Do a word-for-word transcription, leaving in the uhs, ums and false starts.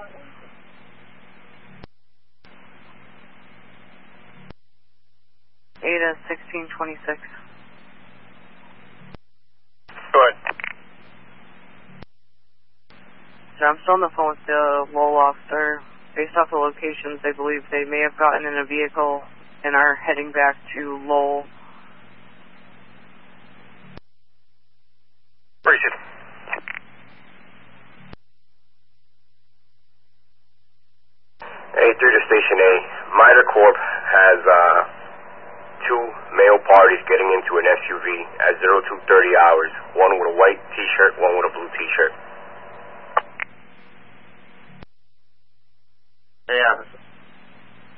Ada sixteen twenty-six. Go ahead. So I'm still on the phone with the Lowell officer. Based off the locations, they believe they may have gotten in a vehicle and are heading back to Lowell. Appreciate it. A three to Station A. Miter Corp has uh, two male parties getting into an S U V at zero two thirty hours. One with a white T-shirt, one with a blue T-shirt.